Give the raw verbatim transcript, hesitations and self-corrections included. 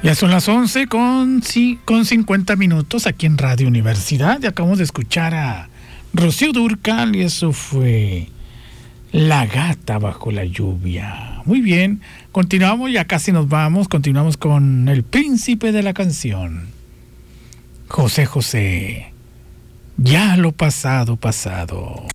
Ya son las once con, sí, con cincuenta minutos aquí en Radio Universidad. Y acabamos de escuchar a Rocío Dúrcal y eso fue La Gata Bajo la Lluvia. Muy bien, continuamos, ya casi nos vamos. Continuamos con el príncipe de la canción, José José. Ya lo pasado, pasado.